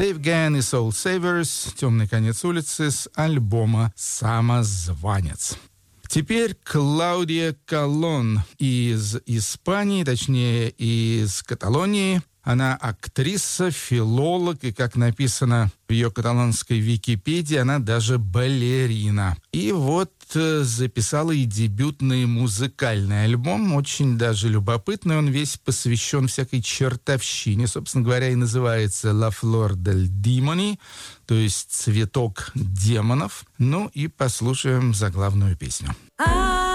Dave Gahan и Soul Savers, «Темный конец улицы» с альбома «Самозванец». Теперь Клаудия Колон из Испании, точнее из Каталонии. Она актриса, филолог, и, как написано в ее каталонской Википедии, она даже балерина. И вот записала и дебютный музыкальный альбом, очень даже любопытный. Он весь посвящен всякой чертовщине. Собственно говоря, и называется «La Flor del Demoni», то есть «Цветок демонов». Ну и послушаем заглавную песню.